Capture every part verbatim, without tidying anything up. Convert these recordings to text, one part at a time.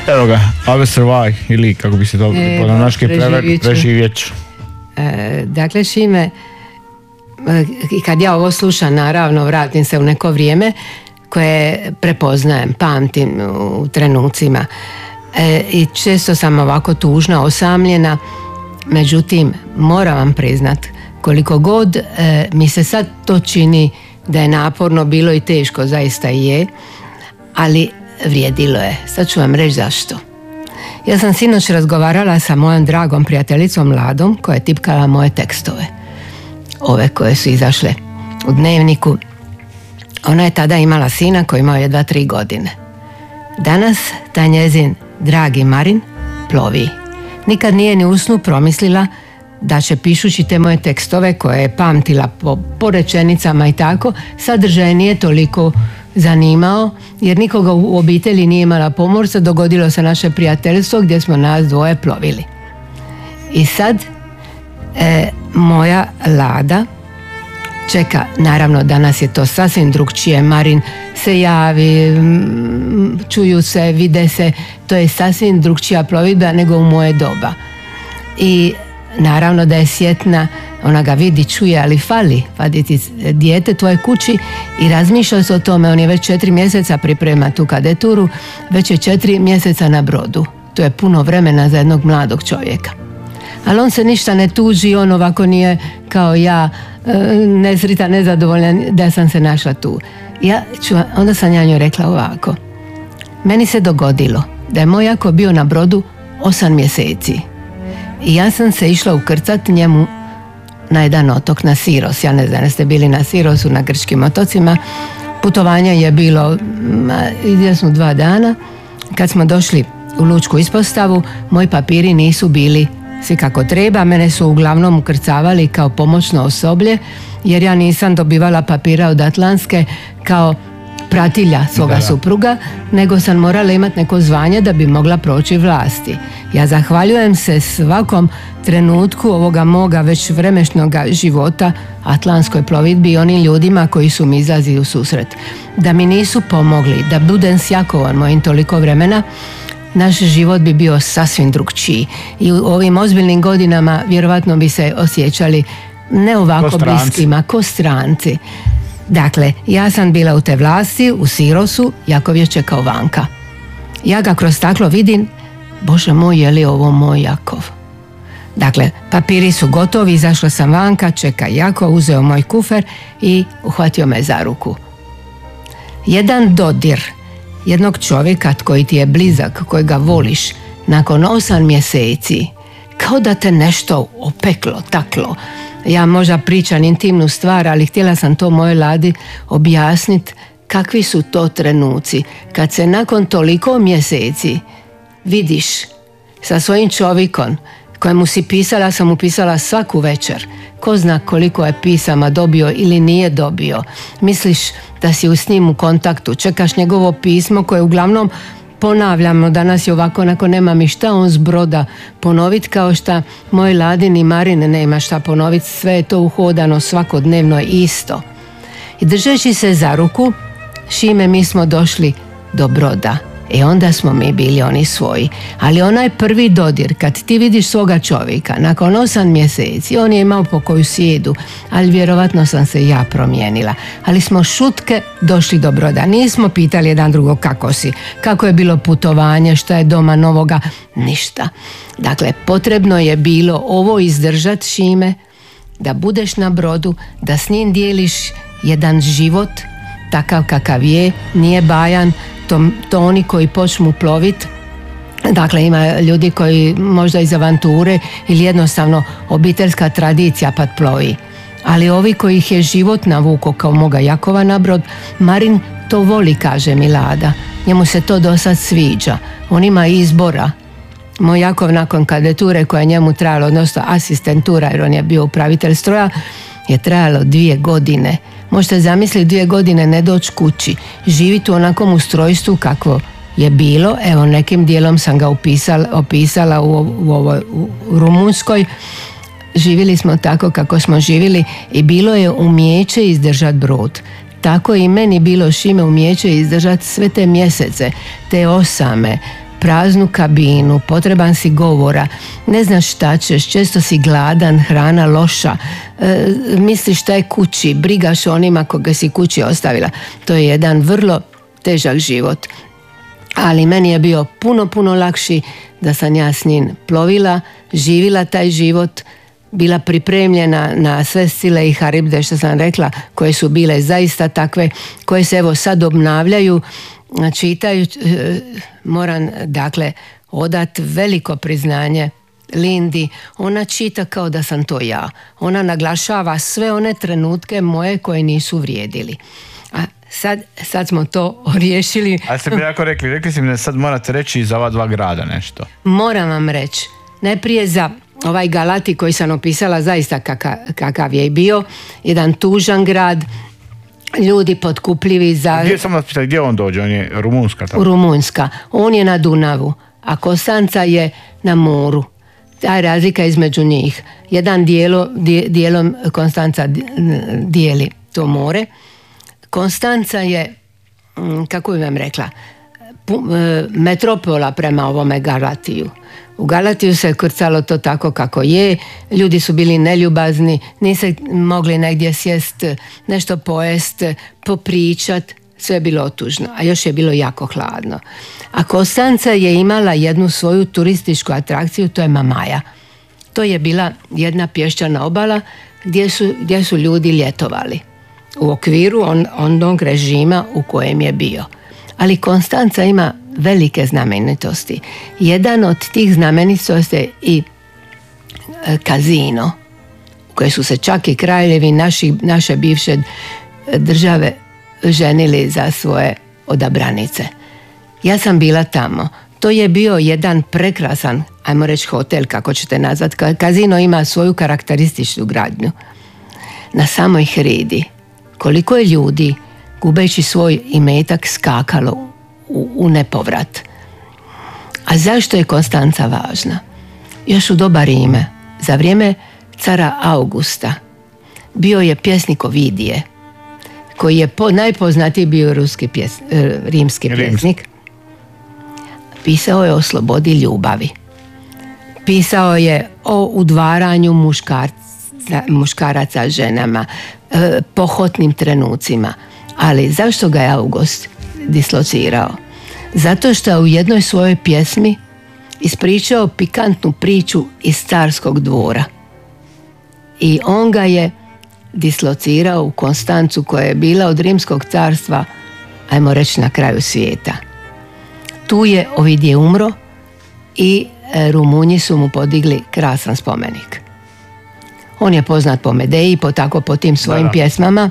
Evo ga, Ave Survive, ili kako bi se to e, po naški preživjet ću. E, dakle, Šime, i kad ja ovo slušam, naravno, vratim se u neko vrijeme koje prepoznajem, pamtim u trenucima. E, I često sam ovako tužna, osamljena, međutim, moram vam priznat, koliko god e, mi se sad to čini da je naporno bilo i teško, zaista i je, ali vrijedilo je. Sad ću vam reći zašto. Ja sam sinoć razgovarala sa mojom dragom prijateljicom Ladom koja je tipkala moje tekstove. Ove koje su izašle u dnevniku. Ona je tada imala sina koji imao jedva tri godine. Danas taj njezin dragi Marin plovi. Nikad nije ni u snu promislila da će, pišući te moje tekstove koje je pamtila po, po rečenicama i tako, sadržaj nije toliko zanimao, jer nikoga u obitelji nije imala pomorca. Dogodilo se naše prijateljstvo gdje smo nas dvoje plovili. I sad e, moja Lada čeka, naravno danas je to sasvim drugčije, Marin se javi, čuju se, vide se, to je sasvim drugčija plovidba nego u moje doba. I naravno da je sjetna, ona ga vidi, čuje, ali fali vaditi dijete tvoje kući i razmišlja se o tome. On je već četiri mjeseca priprema tu kadeturu, već je četiri mjeseca na brodu. To je puno vremena za jednog mladog čovjeka. Ali on se ništa ne tuži, on ovako nije kao ja, nesritan, nezadovoljan da sam se našla tu. Ja ću, onda sam ja njoj rekla ovako. Meni se dogodilo da je moj jako bio na brodu osam mjeseci. I ja sam se išla ukrcat njemu na jedan otok, na Siros. Ja ne znam, jeste bili na Sirosu, na grčkim otocima. Putovanje je bilo izvjesno dva dana. Kad smo došli u lučku ispostavu, moji papiri nisu bili svi kako treba. Mene su uglavnom ukrcavali kao pomoćno osoblje, jer ja nisam dobivala papira od Atlantske kao pratilja svoga da, da. supruga, nego sam morala imati neko zvanje da bi mogla proći vlasti. Ja zahvaljujem se svakom trenutku ovoga moga već vremešnoga života atlantskoj plovidbi i onim ljudima koji su mi izlazili u susret. Da mi nisu pomogli, da budem s Jakovom mojim toliko vremena, naš život bi bio sasvim drugčiji. I u ovim ozbiljnim godinama vjerovatno bi se osjećali ne ovako ko bliskima, ko stranci. Dakle, ja sam bila u te vlasti, u Sirosu, Jakov je čekao vanka. Ja ga kroz staklo vidim, Bože moj, je li ovo moj Jakov? Dakle, papiri su gotovi, izašla sam vanka, čeka Jakov, uzeo moj kufer i uhvatio me za ruku. Jedan dodir jednog čovjeka koji ti je blizak, kojega voliš, nakon osam mjeseci, kao da te nešto opeklo, taklo. Ja možda pričam intimnu stvar, ali htjela sam to moje Ladi objasniti kakvi su to trenuci kad se nakon toliko mjeseci vidiš sa svojim čovjekom kojemu si pisala, sam mu pisala svaku večer, ko zna koliko je pisama dobio ili nije dobio, misliš da si s njim u kontaktu, čekaš njegovo pismo koje uglavnom ponavljamo, danas je ovako, onako, nema mi šta on s broda ponoviti, kao šta moj Ladin i Marin nema šta ponoviti, sve je to uhodano svakodnevno isto. I držeći se za ruku, Šime, mi smo došli do broda. E onda smo mi bili oni svoji. Ali onaj prvi dodir, kad ti vidiš svoga čovjeka, nakon osam mjeseci, on je imao po koju sjedu, ali vjerovatno sam se ja promijenila. Ali smo šutke došli do broda. Nismo pitali jedan drugog kako si, kako je bilo putovanje, šta je doma novoga, ništa. Dakle, potrebno je bilo ovo izdržat, Šime, da budeš na brodu, da s njim dijeliš jedan život takav kakav je, nije bajan. To, to oni koji počnu ploviti, dakle ima ljudi koji možda iz avanture ili jednostavno obiteljska tradicija pa plovi, ali ovi koji ih je život navuko kao moga Jakova na brod, Marin to voli, kaže mi Lada, njemu se to do sad sviđa, on ima izbora. Moj Jakov nakon kadeture koja je njemu trajala, odnosno asistentura, jer on je bio upravitelj stroja, je trajalo dvije godine. Možete zamisliti dvije godine ne doći kući, živjeti u onakom ustrojstvu kakvo je bilo. Evo, nekim dijelom sam ga upisala, opisala u, u, ovoj, u Rumunjskoj. Živjeli smo tako kako smo živjeli i bilo je umijeće izdržati brod. Tako i meni bilo, Šime, umijeće izdržati sve te mjesece, te osame, praznu kabinu, potreban si govora, ne znaš šta ćeš, često si gladan, hrana loša, e, misliš šta je kući, brigaš onima koga si kući ostavila. To je jedan vrlo težak život. Ali meni je bio puno, puno lakši da sam ja s njim plovila, živila taj život, bila pripremljena na sve sile i haribde što sam rekla, koje su bile zaista takve, koje se evo sad obnavljaju. Čitaju, moram dakle odat veliko priznanje Lindi, ona čita kao da sam to ja. Ona naglašava sve one trenutke moje koje nisu vrijedili. A sad, sad smo to riješili. A ste mi jako rekli, rekli ste mi da sad morate reći za ova dva grada nešto. Moram vam reći, najprije za ovaj Galati koji sam opisala, zaista kaka, kakav je bio, jedan tužan grad, ljudi potkupljivi za... Gdje sam vas pitao, gdje on dođe? On je Rumunjska? Tako? Rumunjska. On je na Dunavu, a Konstanca je na moru. Ta je razlika između njih. Jedan dijelo, dijelom Konstanca dijeli to more. Konstanca je, kako bih vam rekla, metropola prema ovome Galatiju. U Galatiju se krcalo to tako kako je, ljudi su bili neljubazni, nisu mogli negdje sjest, nešto pojest, popričat, sve je bilo otužno, a još je bilo jako hladno. A Konstanca je imala jednu svoju turističku atrakciju, to je Mamaja. To je bila jedna pješčana obala gdje su, gdje su ljudi ljetovali u okviru on, onog režima u kojem je bio. Ali Konstanca ima velike znamenitosti. Jedan od tih znamenitosti je i kazino, u koje su se čak i kraljevi naši, naše bivše države ženili za svoje odabranice. Ja sam bila tamo. To je bio jedan prekrasan, ajmo reći hotel, kako ćete nazvati. Kazino ima svoju karakterističnu gradnju. Na samoj hridi, koliko je ljudi, gubeći svoj imetak, skakalo u, u nepovrat. A zašto je Konstanca važna? Još u doba Rime, za vrijeme cara Augusta, bio je pjesnik Ovidije, koji je po, najpoznatiji bio ruski pjes, rimski pjesnik. Pisao je o slobodi ljubavi. Pisao je o udvaranju muškarca, muškaraca ženama, pohotnim trenucima. Ali zašto ga je August dislocirao? Zato što je u jednoj svojoj pjesmi ispričao pikantnu priču iz carskog dvora. I on ga je dislocirao u Konstancu, koja je bila od rimskog carstva, ajmo reći, na kraju svijeta. Tu je Ovidije umro i Rumunji su mu podigli krasan spomenik. On je poznat po Medeji, po tako po tim svojim da, da. pjesmama,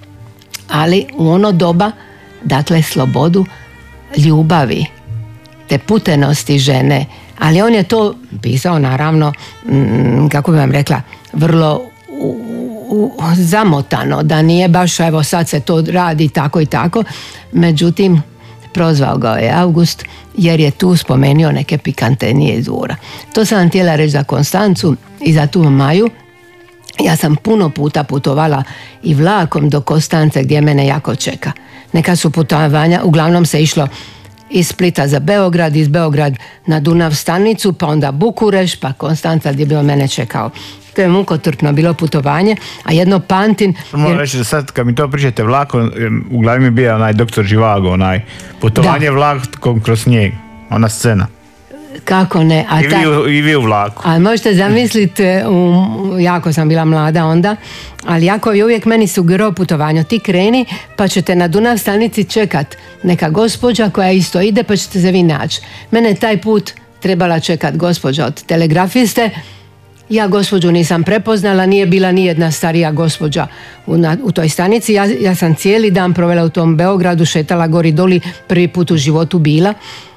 ali u ono doba, dakle, slobodu ljubavi, te putenosti žene, ali on je to pisao, naravno, kako bi vam rekla, vrlo u, u, zamotano, da nije baš, evo sad se to radi tako i tako. Međutim, prozvao ga je August jer je tu spomenuo neke pikantenije iz dvora. To sam vam htjela reći za Konstancu i za tu Maju. Ja sam puno puta putovala i vlakom do Konstance, gdje mene jako čeka. Neka su putovanja, uglavnom se išlo iz Splita za Beograd, iz Beograd na Dunav stanicu, pa onda Bukureš, pa Konstanca gdje bi on mene čekao. To je mukotrpno bilo putovanje, a jedno pamtim... Moram reći da sad kad mi to pričate vlakom, u glavi mi je bio onaj doktor Živago, onaj putovanje da. Vlakom kroz snijeg, ona scena. Kako ne? A I, vi, ta... I vi u vlaku. A možete zamisliti, um, jako sam bila mlada onda, ali jako je uvijek meni sugerao putovanje. Ti kreni, pa ćete na Dunav stanici čekat neka gospođa koja isto ide, pa ćete se vi naći. Mene taj put trebala čekat gospođa od telegrafiste. Ja gospođu nisam prepoznala, nije bila ni jedna starija gospođa u, na, u toj stanici. Ja, ja sam cijeli dan provela u tom Beogradu, šetala gori doli, prvi put u životu bila.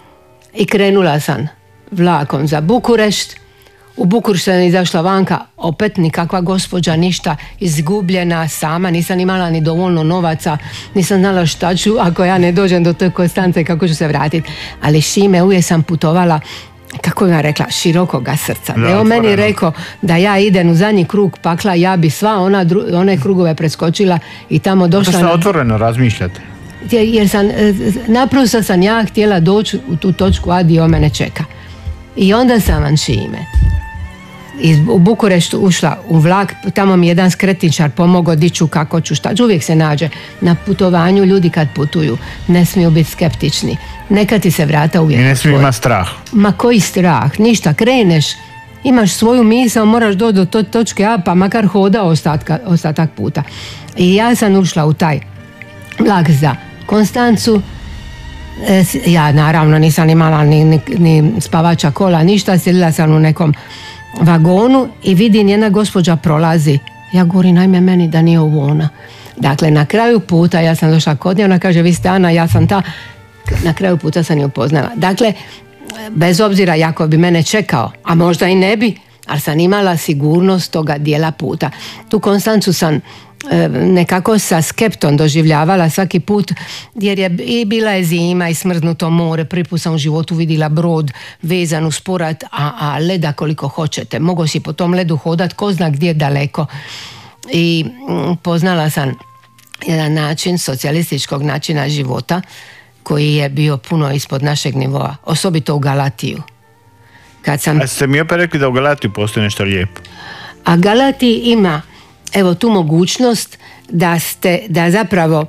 I krenula sam vlakom za Bukurešt. U Bukureštu sam izašla vanka, opet nikakva gospođa, ništa, izgubljena, sama, nisam imala ni dovoljno novaca, nisam znala šta ću ako ja ne dođem do te Konstance, kako ću se vratiti. Ali Šime, uvijek sam putovala, kako bih vam rekla, širokoga srca. Da, Evo meni je rekao da ja idem u zadnji krug pakla, ja bi sva ona, one krugove preskočila i tamo došla... To ste otvoreno razmišljate? jer sam, naprosto sam ja htjela doći u tu točku A gdje on mene čeka. I onda sam van Šime iz, u Bukureštu ušla u vlak, tamo mi jedan skretničar pomogao diću kako ću šta. Uvijek se nađe na putovanju, ljudi kad putuju ne smiju biti skeptični, neka ti se vrata uvijek. I ne smiju imati strah. Ma koji strah, ništa, kreneš, imaš svoju misao, moraš doći do to, točke A, pa makar hoda ostatka, ostatak puta. I ja sam ušla u taj vlak za Konstancu. Ja naravno nisam imala ni, ni, ni spavača kola, ništa, sjedila sam u nekom vagonu i vidim jedna gospođa prolazi. Ja govorim, najme meni da nije ovo ona. Dakle, na kraju puta ja sam došla kod nje, ona kaže, vi ste Ana, ja sam ta. Na kraju puta sam je upoznala. Dakle, bez obzira jako bi mene čekao, a možda i ne bi, ali sam imala sigurnost toga dijela puta. Tu Konstancu sam nekako sa skeptom doživljavala svaki put, jer je i bila je zima i smrznuto more. Prvi put sam u životu vidjela brod vezan uz porat, a, a leda koliko hoćete. Mogo si po tom ledu hodat ko zna gdje daleko. I mm, poznala sam jedan način socijalističkog načina života koji je bio puno ispod našeg nivoa, osobito u Galatiju. Kad sam... A ste mi opet rekli da u Galatiju postoji nešto lijepo? A Galatiji ima evo tu mogućnost da ste, da zapravo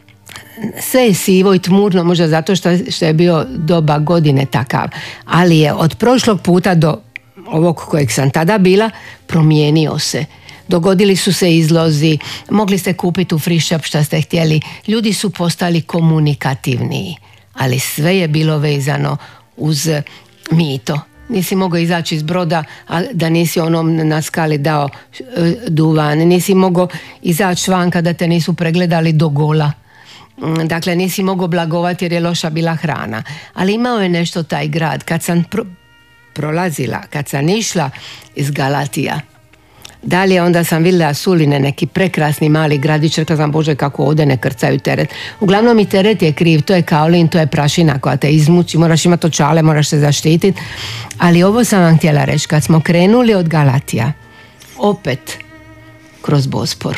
sve je sivo i tmurno, možda zato što, što je bio doba godine takav, ali je od prošlog puta do ovog kojeg sam tada bila promijenio se. Dogodili su se izlozi, mogli ste kupiti u free shop što ste htjeli, ljudi su postali komunikativniji, ali sve je bilo vezano uz mito. Nisi mogao izaći iz broda a da nisi onom na skali dao duvan, nisi mogao izaći vanka da te nisu pregledali do gola. Dakle, nisi mogao blagovati jer je loša bila hrana. Ali imao je nešto taj grad. Kad sam pro- prolazila, kad sam išla iz Galatija, dalje onda sam vidjela Suline, neki prekrasni mali gradić, rekla sam, Bože, kako ovdje ne krcaju teret. Uglavnom i teret je kriv, to je kaolin, to je prašina koja te izmuči, moraš imati očale, moraš se zaštititi. Ali ovo sam vam htjela reći, kad smo krenuli od Galatija, opet kroz Bospor,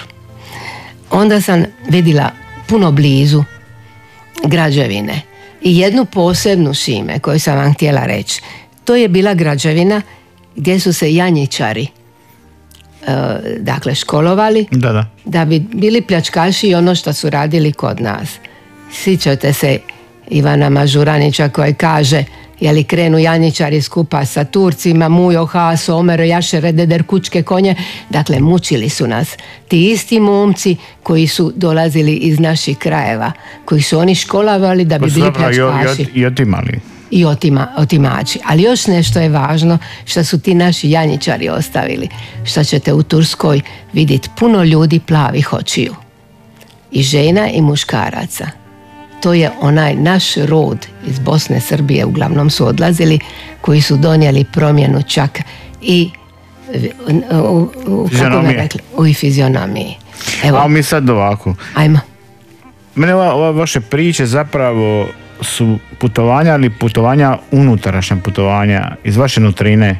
onda sam vidjela puno blizu građevine i jednu posebnu, Šime, koju sam vam htjela reći. To je bila građevina gdje su se janjičari dakle školovali da, da. da bi bili pljačkaši i ono što su radili kod nas. Sjećate se Ivana Mažuranića koji kaže, jeli krenu janjičari skupa sa Turcima, Mujo, Has, Omer, Jašer, Deder, kučke konje, dakle mučili su nas. Ti isti momci koji su dolazili iz naših krajeva, koji su oni školovali da bi bili pljačkaši. I otimali. I otima, otimači. Ali još nešto je važno što su ti naši janjičari ostavili. Što ćete u Turskoj vidjeti puno ljudi plavih očiju. I žena i muškaraca. To je onaj naš rod iz Bosne, Srbije, uglavnom su odlazili, koji su donijeli promjenu čak i u, u, u, kako bi rekli, u i fizionomiji. Evo. A mi sad ovako. Ajmo. Mene ova, ova vaše priče zapravo su putovanja, ali putovanja unutrašnja putovanja iz vaše nutrine.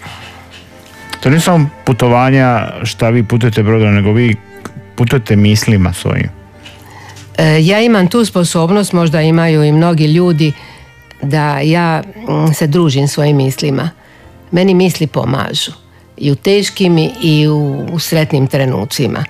To nisu samo putovanja šta vi putujete brodom, nego vi putujete mislima svojim. E, ja imam tu sposobnost, možda imaju i mnogi ljudi, da ja m, se družim svojim mislima. Meni misli pomažu. I u teškim i u, u sretnim trenucima.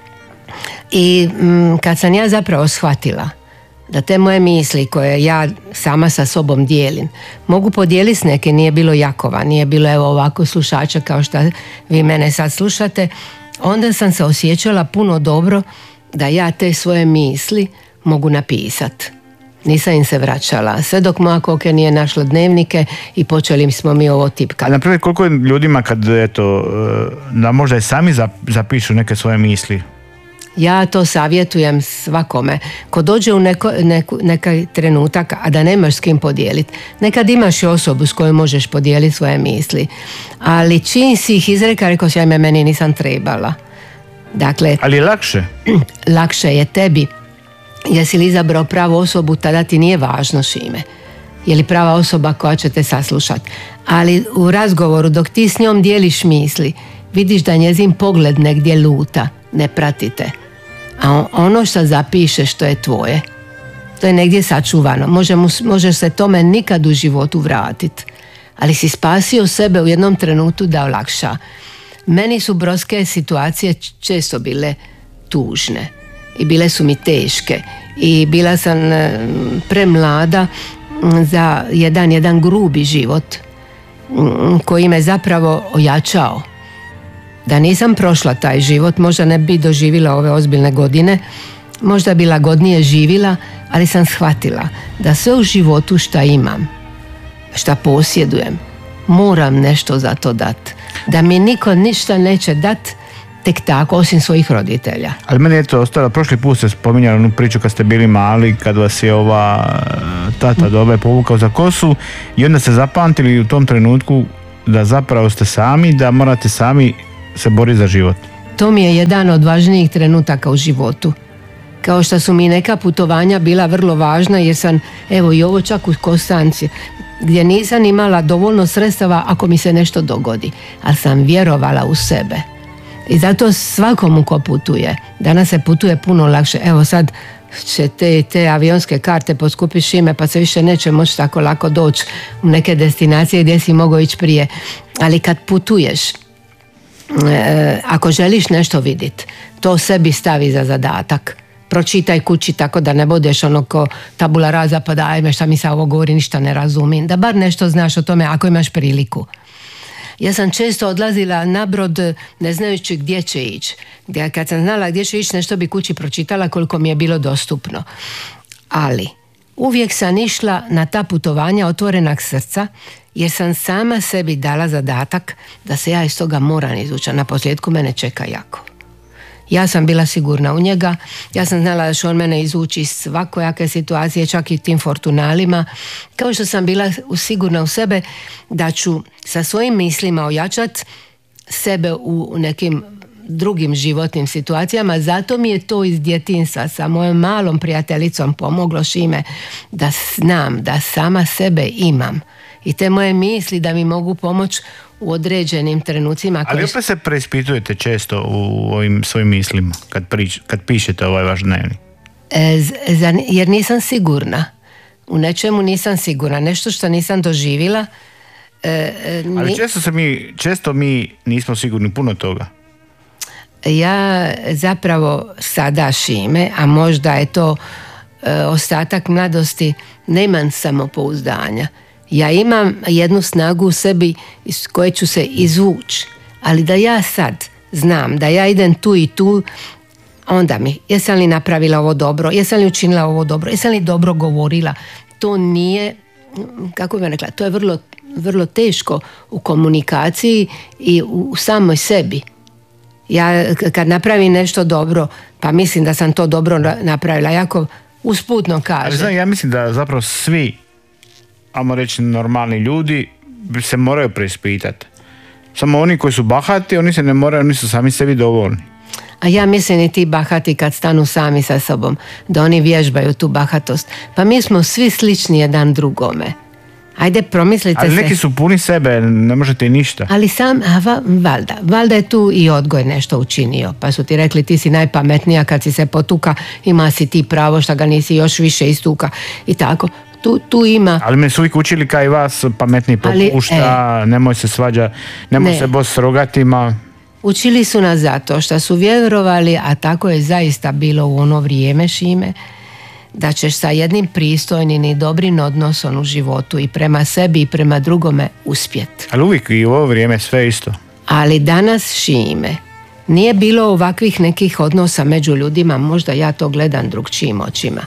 I m, kad sam ja zapravo shvatila da te moje misli koje ja sama sa sobom dijelim mogu podijeliti s neke, nije bilo Jakova, nije bilo evo ovako slušača kao što vi mene sad slušate, onda sam se osjećala puno dobro da ja te svoje misli mogu napisati. Nisam im se vraćala, sve dok moja koke nije našla dnevnike i počeli smo mi ovo tipkati. A naprimjer, koliko je ljudima kad, eto, da možda i sami zapišu neke svoje misli? Ja to savjetujem svakome. Ko dođe u neko, neku, nekaj trenutak, a da nemaš s kim podijeliti, nekad imaš i osobu s kojom možeš podijeliti svoje misli. Ali čim si ih izreka, rekao si, ajme, meni nisam trebala. Dakle, ali je lakše? Lakše je tebi. Jesi li izabrao pravu osobu, tada ti nije važno, Šime. Je li prava osoba koja će te saslušati. Ali u razgovoru, dok ti s njom dijeliš misli, vidiš da njezin pogled negdje luta, ne pratite. A ono što zapišeš, što je tvoje, To je negdje sačuvano. Može, mu, može se tome nikad u životu vratiti. Ali si spasio sebe u jednom trenutku da olakša. Meni su brodske situacije često bile tužne. I bile su mi teške. I bila sam premlada za jedan, jedan grubi život koji me zapravo ojačao. Da nisam prošla taj život, možda ne bi doživjela ove ozbiljne godine, možda bi lagodnije živjela, ali sam shvatila da sve u životu šta imam, šta posjedujem, moram nešto za to dat. Da mi niko ništa neće dat tek tako, osim svojih roditelja. Ali meni je to ostalo, prošli put ste spominjali onu priču kad ste bili mali, kad vas je ova tata dobe povukao za kosu i onda ste zapamtili u tom trenutku da zapravo ste sami, da morate sami se boriti za život. To mi je jedan od važnijih trenutaka u životu. Kao što su mi neka putovanja bila vrlo važna, jer sam, evo i ovo čak u Kostanci, gdje nisam imala dovoljno sredstava ako mi se nešto dogodi, ali sam vjerovala u sebe. I zato svakomu ko putuje, danas se putuje puno lakše. Evo sad će te, te avionske karte poskupiti Šime, pa se više neće moći tako lako doći u neke destinacije gdje si mogao ići prije. Ali kad putuješ, e, ako želiš nešto vidjeti, to sebi stavi za zadatak. Pročitaj kući tako da ne budeš ono ko tabula rasa, pa da ajme šta mi se ovo govori, ništa ne razumijem. Da bar nešto znaš o tome ako imaš priliku. Ja sam često odlazila na brod ne znajući gdje će ići. Gdje, kad sam znala gdje će ići, nešto bi kući pročitala koliko mi je bilo dostupno. Ali uvijek sam išla na ta putovanja otvorenog srca, jer sam sama sebi dala zadatak da se ja iz toga moram izvući. Na posljedku mene čeka jako. Ja sam bila sigurna u njega, ja sam znala da će on mene izvući iz svakojake situacije, čak i tim fortunalima, kao što sam bila sigurna u sebe da ću sa svojim mislima ojačati sebe u nekim drugim životnim situacijama. Zato mi je to iz djetinjstva sa mojom malom prijateljicom pomoglo, Šime, da znam da sama sebe imam i te moje misli da mi mogu pomoći u određenim trenucima. Ali opet se preispitujete često u ovim svojim mislima kad, prič, kad pišete ovaj vaš dnevnik? E, za, jer nisam sigurna. U nečemu nisam sigurna. Nešto što nisam doživjela. E, ni... Ali često, se mi, često mi nismo sigurni puno toga. Ja zapravo sada, Šime, a možda je to e, ostatak mladosti, nemam samopouzdanja. Ja imam jednu snagu u sebi iz koje ću se izvući, ali da ja sad znam da ja idem tu i tu, onda mi, jesam li napravila ovo dobro, jesam li učinila ovo dobro, jesam li dobro govorila, to nije, kako bih rekla, to je vrlo, vrlo teško u komunikaciji i u samoj sebi. Ja kad napravim nešto dobro, pa mislim da sam to dobro napravila, jako usputno kažem. Ali znam, ja mislim da zapravo svi, ajmo reći normalni ljudi, se moraju preispitati. Samo oni koji su bahati, oni se ne moraju, oni su sami sebi dovoljni. A ja mislim i ti bahati kad stanu sami sa sobom, da oni vježbaju tu bahatost. Pa mi smo svi slični jedan drugome. Ajde, promislite se. Ali neki su puni sebe, ne možete i ništa. Ali sam, a va, valjda, valjda je tu i odgoj nešto učinio. Pa su ti rekli ti si najpametnija kad si se potuka, ima si ti pravo što ga nisi još više istuka i tako. Tu, tu ima. Ali me su uvijek učili kao i vas, pametni popušta, e, nemoj se svađa, nemoj ne. se boss s rogatima. Učili su nas zato što su vjerovali, a tako je zaista bilo u ono vrijeme, Šime, da ćeš sa jednim pristojnim i dobrim odnosom u životu i prema sebi i prema drugome uspjeti. Ali uvijek i u ovo vrijeme sve isto. Ali danas, Šime, nije bilo ovakvih nekih odnosa među ljudima, možda ja to gledam drugčijim očima.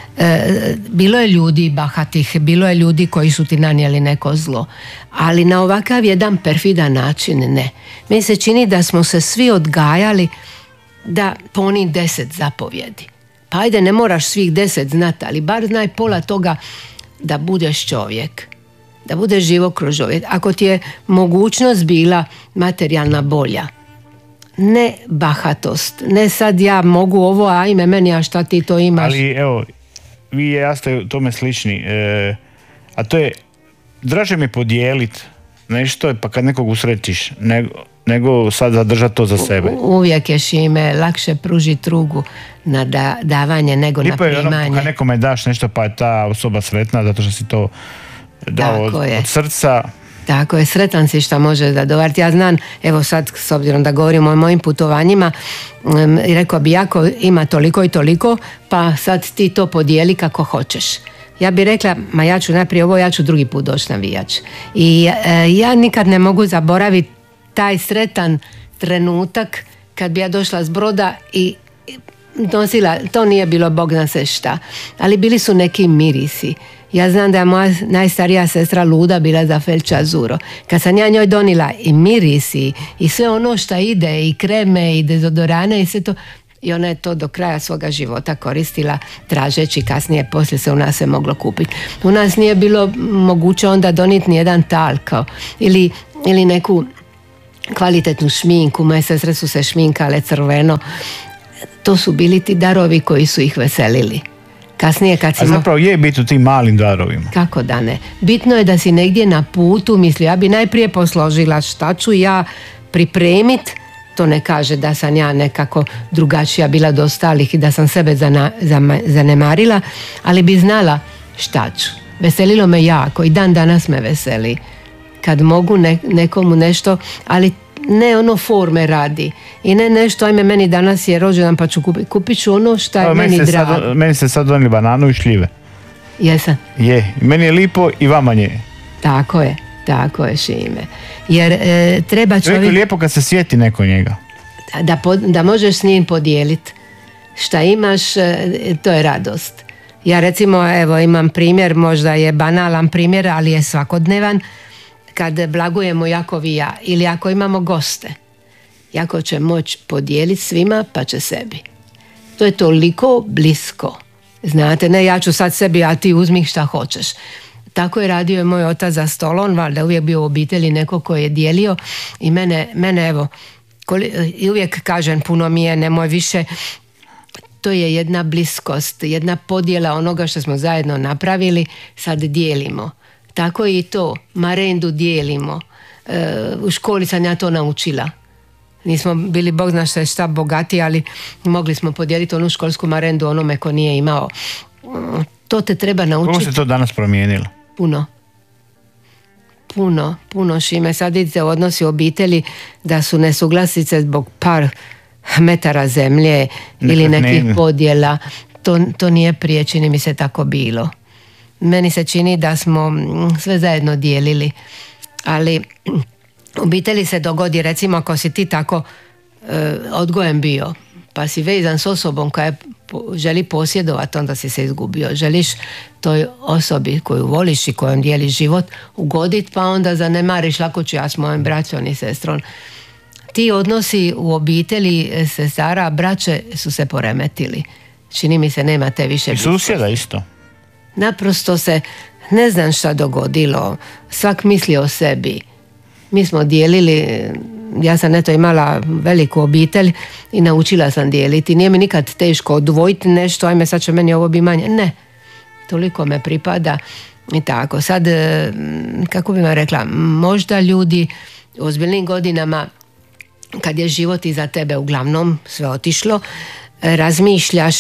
E, bilo je ljudi bahatih, bilo je ljudi koji su ti nanijeli neko zlo, ali na ovakav jedan perfidan način ne. Meni se čini da smo se svi odgajali da po onih deset zapovjedi. Pa ajde, ne moraš svih deset znati, ali bar znaj pola toga da budeš čovjek, da budeš živokružovjet. Ako ti je mogućnost bila materijalna bolja, ne bahatost, ne sad ja mogu ovo, ajme meni, a šta ti to imaš. Ali evo, vi i ja ste u tome slični, e, a to je, draže mi podijeliti nešto, pa kad nekog usrećiš, nego, nego sad zadržati to za sebe. U, uvijek je, Šime, lakše pružiti ruku na da, davanje nego Lipo na primanje. Ono, kad nekome daš nešto pa je ta osoba sretna zato što si to dao od, od srca. Tako je, sretan si što može da dovariti. Ja znam, evo sad s obzirom da govorimo o mojim putovanjima, um, rekao bi jako ima toliko i toliko, pa sad ti to podijeli kako hoćeš. Ja bih rekla, ma ja ću najprije ovo, ja ću drugi put doći navijač. I e, ja nikad ne mogu zaboraviti taj sretan trenutak kad bi ja došla s broda i nosila, to nije bilo Bog zna se šta, ali bili su neki mirisi. Ja znam da je moja najstarija sestra Luda bila za feljčazuro. Kad sam ja njoj donila i mirisi i sve ono što ide, i kreme i dezodorane i sve to, i ona je to do kraja svoga života koristila, tražeći kasnije, poslije se u nas se moglo kupiti. U nas nije bilo moguće onda donijeti nijedan talko ili, ili neku kvalitetnu šminku. Moje sestre su se šminkale crveno. To su bili ti darovi koji su ih veselili. Kasnije kad si... A zapravo je biti u tim malim darovima. Kako da ne. Bitno je da si negdje na putu, misli, ja bi najprije posložila šta ću ja pripremit. To ne kaže da sam ja nekako drugačija bila do ostalih i da sam sebe zana, zama, zanemarila, ali bi znala šta ću. Veselilo me jako i dan danas me veseli. Kad mogu ne, nekomu nešto, ali ne ono forme radi. I ne nešto, ajme meni danas je rođendan pa ću kupiti. Kupit ću ono što je Evo, meni, meni drago. Sad, meni se sad donili bananu i šljive. Jesam? Je. Meni je lipo i vama nje. Tako je. Tako je, Šime. Jer e, treba čovjek... Čovjek je lijepo kad se sjeti neko njega. Da, pod, da možeš s njim podijeliti. Šta imaš, e, to je radost. Ja recimo, evo imam primjer, možda je banalan primjer, ali je svakodnevan. Kad blagujemo Jakovi i ja, ili ako imamo goste, jako će moći podijeliti svima, pa će sebi. To je toliko blisko. Znate, ne ja ću sad sebi, a ti uzmi šta hoćeš. Tako je radio i moj otac za stolom, valjda uvijek bio u obitelji neko koji je dijelio i mene, mene evo, koli, i uvijek kažem puno mi je, nemoj više, to je jedna bliskost, jedna podjela onoga što smo zajedno napravili, sad dijelimo. Tako i to, marendu dijelimo. E, u školi sam ja to naučila. Nismo bili, Bog zna šta, šta bogati, ali mogli smo podijeliti onu školsku marendu onome ko nije imao. To te treba naučiti. Kako se to danas promijenilo? Puno. Puno, puno, Šime. Sad vidite u odnosi u obitelji da su nesuglasice zbog par metara zemlje ili nekih podjela. To, to nije prije, čini mi se tako bilo. Meni se čini da smo sve zajedno dijelili. Ali u obitelji se dogodi, recimo ako si ti tako e, odgojen bio, pa si vezan s osobom koja je, želi posjedovati, onda si se izgubio. Želiš toj osobi koju voliš i kojom dijeliš život ugoditi, pa onda zanemariš, lako ću ja s mojim braćom i sestrom. Ti odnosi u obitelji sestara, braće su se poremetili. Čini mi se nema te više. I susjeda isto. Naprosto se, ne znam šta dogodilo, svak misli o sebi. Mi smo dijelili, ja sam eto imala veliku obitelj i naučila sam dijeliti. Nije mi nikad teško odvojiti nešto, ajme sad će meni ovo bi manje. Ne, toliko me pripada i tako. Sad, kako bi vam rekla, možda ljudi u ozbiljnim godinama, kad je život iza tebe uglavnom sve otišlo, razmišljaš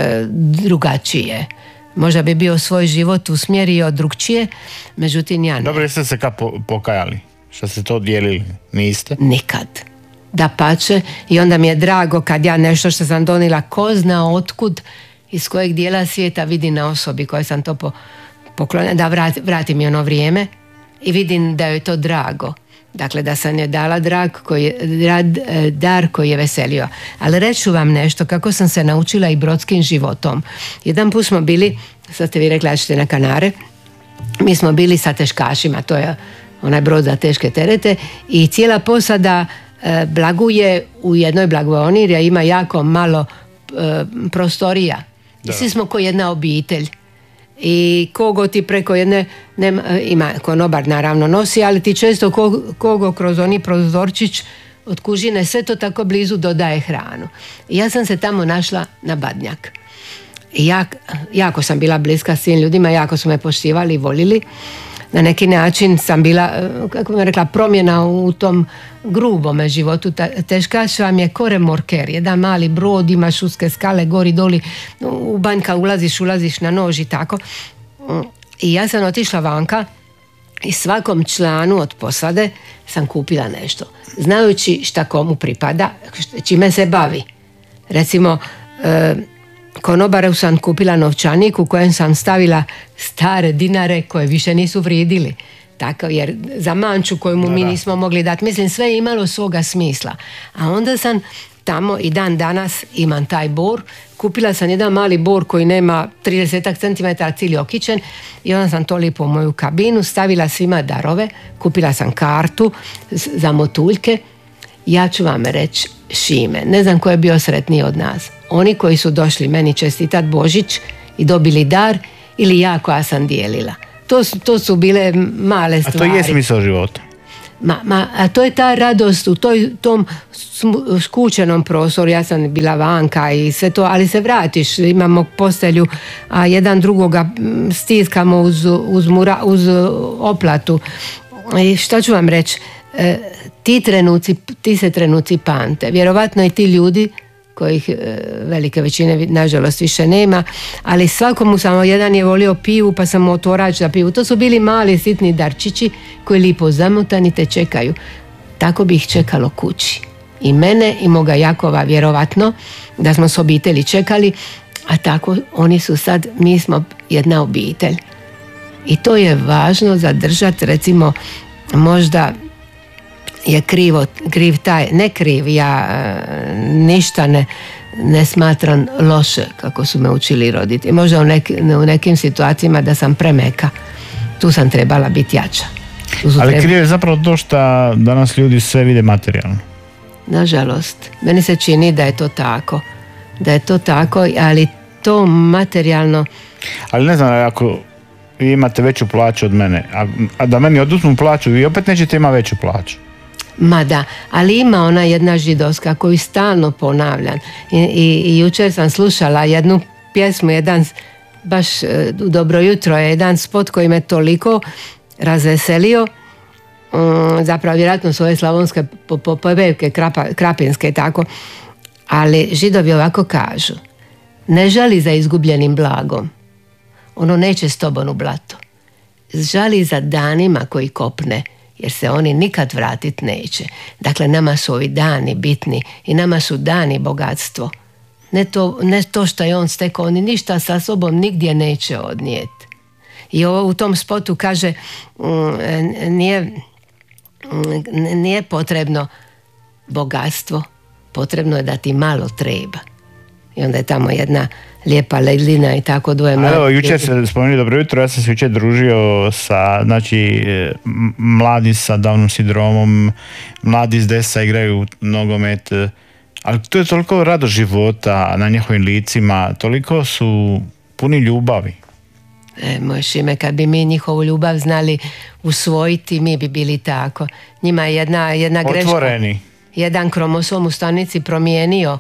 drugačije. Možda bi bio svoj život usmjerio drugčije, međutim ja ne. Dobro, jeste se kad pokajali? Što ste to dijelili? Niste? Nikad. Dapače, i onda mi je drago kad ja nešto što sam donijela ko zna otkud, iz kojeg dijela svijeta vidim na osobi koje sam to po, poklonila, da vrati, vrati mi ono vrijeme i vidim da joj to drago. Dakle, da sam joj dala drag koji, rad, dar koji je veselio. Ali reću vam nešto, kako sam se naučila i brodskim životom. Jedan put smo bili, sad ste vi rekli da ćete na Kanare, mi smo bili sa teškašima, to je onaj brod za teške terete, i cijela posada e, blaguje u jednoj blagojoni jer ima jako malo e, prostorija. Da. I svi smo ko jedna obitelj. I kogo ti preko jedne, nema, ima konobar naravno nosi, ali ti često kogo, kogo kroz oni prozorčić od kužine, sve to tako blizu dodaje hranu. I ja sam se tamo našla na Badnjak. I jak, jako sam bila bliska s tim ljudima, jako su me poštivali i volili. na neki način sam bila, kako bih rekla, promjena u tom grubome životu. Teškaš vam je ko remorker, jedan mali brod, imaš uske skale, gori doli, u banjka ulaziš, ulaziš na nož i tako. I ja sam otišla vanka i svakom članu od posade sam kupila nešto, znajući šta komu pripada, čime se bavi. Recimo, e, konobaru sam kupila novčanik u kojem sam stavila stare dinare koje više nisu vrijedili. Tako, jer za manču koju mu mi nismo mogli dati, mislim, sve je imalo svoga smisla. A onda sam tamo i dan danas imam taj bor. Kupila sam jedan mali bor koji nema trideset centimetara, cijeli okićen, i onda sam to lipo u moju kabinu, stavila svima darove, kupila sam kartu za motuljke. Ja ću vam reći, Šime, ne znam ko je bio sretniji od nas. Oni koji su došli meni čestitat Božić i dobili dar, ili ja koja sam dijelila. To su, to su bile male stvari. A to je smisao života. Ma, ma, a to je ta radost u toj, tom skučenom prostoru. Ja sam bila vanka i sve to, ali se vratiš, imamo postelju, a jedan drugoga stiskamo uz, uz, mura, uz oplatu. I šta ću vam reći, e, ti trenuci, ti se trenuci pamte. Vjerovatno i ti ljudi kojih e, velike većine nažalost više nema, ali svakomu samo jedan je volio pivu, pa sam mu otvorač za pivu. To su bili mali sitni darčići koji lipo zamotani te čekaju. Tako bi ih čekalo kući. I mene i moga Jakova vjerovatno, da smo s obitelji čekali, a tako oni su sad, mi smo jedna obitelj. I to je važno zadržati, recimo, možda je krivo, kriv taj, ne kriv, ja e, ništa ne, ne smatram loše kako su me učili roditi. Možda u, nek, u nekim situacijama da sam premeka, tu sam trebala biti jača. Ali treba... kriv je zapravo to što danas ljudi sve vide materijalno. Nažalost, meni se čini da je to tako, da je to tako, ali to materijalno... Ali ne znam, ako vi imate veću plaću od mene, a, a da meni oduzmu plaću, vi opet nećete imati veću plaću. Ma da, ali ima ona jedna židovska koju stalno ponavljam. I, i, i jučer sam slušala jednu pjesmu, jedan, baš u Dobro jutro je jedan spot koji me toliko razveselio, um, zapravo vjerojatno su ove slavonske popevke, krapinske i tako, ali Židovi ovako kažu: ne žali za izgubljenim blagom, ono neće s tobom u blato. Žali za danima koji kopne, jer se oni nikad vratit neće. Dakle, nama su ovi dani bitni i nama su dani bogatstvo. Ne to, ne to što je on stekao, oni ništa sa sobom nigdje neće odnijeti. I ovo u tom spotu kaže, nije, nije potrebno bogatstvo, potrebno je da ti malo treba. I onda je tamo jedna lijepa ledlina i tako dvoje mladi. Evo, jučer se spomenuli Dobro jutro, ja sam se jučer družio sa, znači, mladi sa Downom sindromom, mladi iz desa igraju nogomet, ali to je toliko rado života na njihovim licima, toliko su puni ljubavi. E, moj Šime, kad bi mi njihovu ljubav znali usvojiti, mi bi bili tako. Njima je jedna, jedna greška, otvoreni. Jedan kromosom u stanici promijenio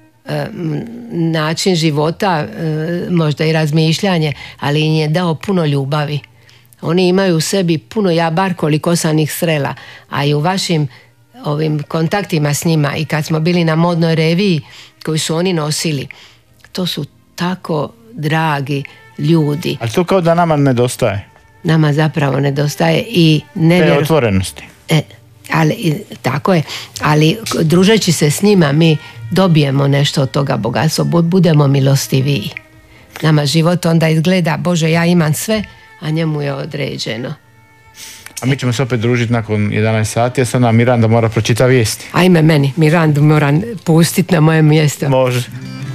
način života, možda i razmišljanje, ali im je dao puno ljubavi. Oni imaju u sebi puno, ja bar koliko sam ih srela, a i u vašim ovim kontaktima s njima i kad smo bili na modnoj reviji koju su oni nosili, to su tako dragi ljudi. Ali to kao da nama nedostaje. Nama zapravo nedostaje i nevjer... te otvorenosti. E, ali, tako je, ali družeći se s njima mi dobijemo nešto od toga bogatstva, budemo milostiviji. Nama život onda izgleda, Bože, ja imam sve, a njemu je određeno. A mi ćemo se opet družiti nakon jedanaest sati, a sad nam Miranda mora pročitati vijesti. Ajme meni, Mirandu moram pustiti na moje mjesto. Može.